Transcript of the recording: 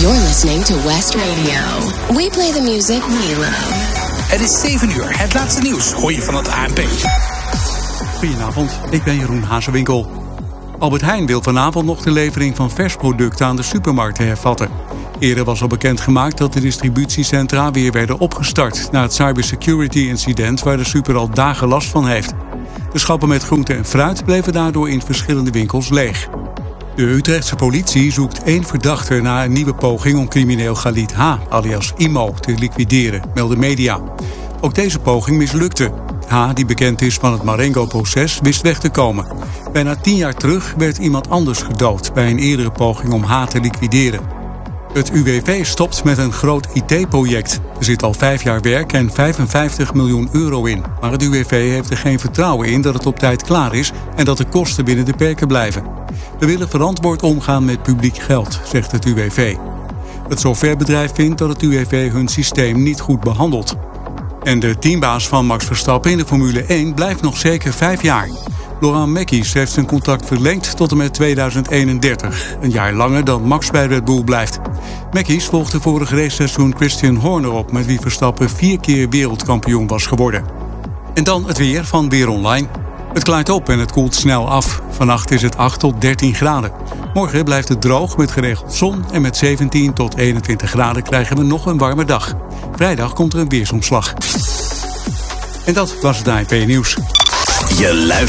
You're listening to West Radio. We play the music we love. Het is 7 uur. Het laatste nieuws hoor je van het ANP. Goedenavond, ik ben Jeroen Hazewinkel. Albert Heijn wil vanavond nog de levering van versproducten aan de supermarkten hervatten. Eerder was al bekendgemaakt dat de distributiecentra weer werden opgestart na het cybersecurity-incident waar de super al dagen last van heeft. De schappen met groente en fruit bleven daardoor in verschillende winkels leeg. De Utrechtse politie zoekt 1 verdachte na een nieuwe poging om crimineel Khalid H., alias Imo, te liquideren, melden media. Ook deze poging mislukte. H., die bekend is van het Marengo-proces, wist weg te komen. Bijna 10 jaar terug werd iemand anders gedood bij een eerdere poging om H. te liquideren. Het UWV stopt met een groot IT-project. Er zit al 5 jaar werk en 55 miljoen euro in. Maar het UWV heeft er geen vertrouwen in dat het op tijd klaar is en dat de kosten binnen de perken blijven. We willen verantwoord omgaan met publiek geld, zegt het UWV. Het softwarebedrijf vindt dat het UWV hun systeem niet goed behandelt. En de teambaas van Max Verstappen in de Formule 1 blijft nog zeker 5 jaar. Laurent Mekies heeft zijn contract verlengd tot en met 2031. Een jaar langer dan Max bij Red Bull blijft. Mekies volgde vorig raceseizoen Christian Horner op, met wie Verstappen 4 keer wereldkampioen was geworden. En dan het weer van Weer Online. Het klaart op en het koelt snel af. Vannacht is het 8 tot 13 graden. Morgen blijft het droog met geregeld zon en met 17 tot 21 graden krijgen we nog een warme dag. Vrijdag komt er een weersomslag. En dat was het ANP Nieuws. Je luistert